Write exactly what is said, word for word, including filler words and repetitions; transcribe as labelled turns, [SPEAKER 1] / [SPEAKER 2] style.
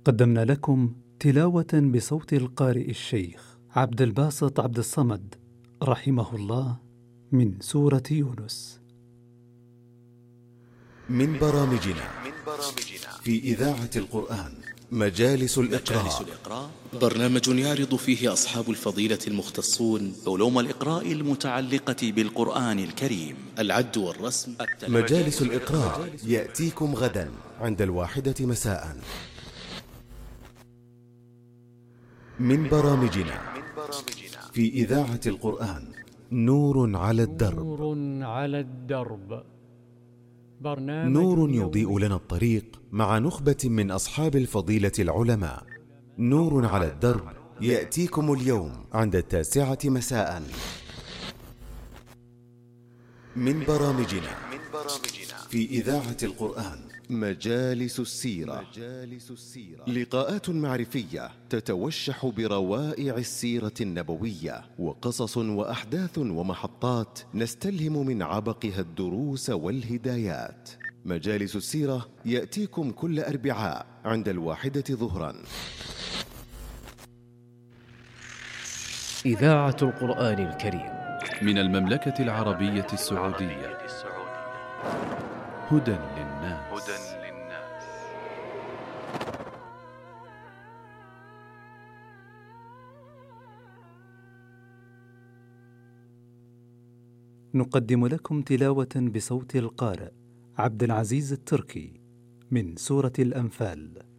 [SPEAKER 1] قدمنا لكم تلاوة بصوت القارئ الشيخ عبد الباسط عبد الصمد رحمه الله من سورة يونس.
[SPEAKER 2] من برامجنا في إذاعة القرآن مجالس الإقراء،
[SPEAKER 3] برنامج يعرض فيه أصحاب الفضيلة المختصون علوم الإقراء المتعلقة بالقرآن الكريم، العد والرسم.
[SPEAKER 2] مجالس الإقراء يأتيكم غدا عند الواحدة مساء. من برامجنا في إذاعة القرآن نور على الدرب.
[SPEAKER 4] نور على الدرب، برنامج
[SPEAKER 2] نور يضيء لنا الطريق مع نخبة من أصحاب الفضيلة العلماء. نور على الدرب يأتيكم اليوم عند التاسعة مساء. من برامجنا في إذاعة القرآن مجالس السيرة، لقاءات معرفية تتوشح بروائع السيرة النبوية، وقصص وأحداث ومحطات نستلهم من عبقها الدروس والهدايات. مجالس السيرة يأتيكم كل أربعاء عند الواحدة ظهرا.
[SPEAKER 5] إذاعة القرآن الكريم
[SPEAKER 6] من المملكة العربية السعودية. هدى للناس.
[SPEAKER 1] نقدم لكم تلاوة بصوت القارئ عبد العزيز التركي من سورة الأنفال.